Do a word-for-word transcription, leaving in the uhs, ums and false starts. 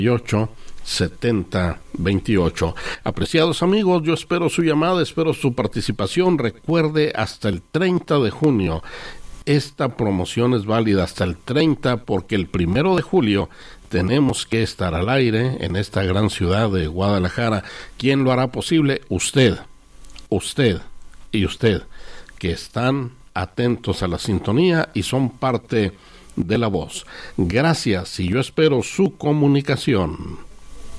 ocho setenta veintiocho. Apreciados amigos, yo espero su llamada, espero su participación. Recuerde, hasta el treinta de junio. Esta promoción es válida hasta el treinta, porque el primero de julio tenemos que estar al aire en esta gran ciudad de Guadalajara. ¿Quién lo hará posible? Usted, usted y usted, que están atentos a la sintonía y son parte de La Voz. Gracias, y yo espero su comunicación.